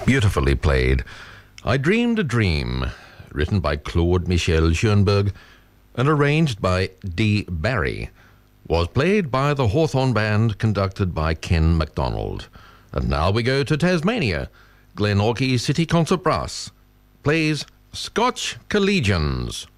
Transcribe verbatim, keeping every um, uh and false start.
Beautifully played. I Dreamed a Dream, written by Claude Michel Schoenberg and arranged by D. Barry, was played by the Hawthorne Band, conducted by Ken MacDonald. And now we go to Tasmania. Glenorchy City Concert Brass plays Scotch Collegians.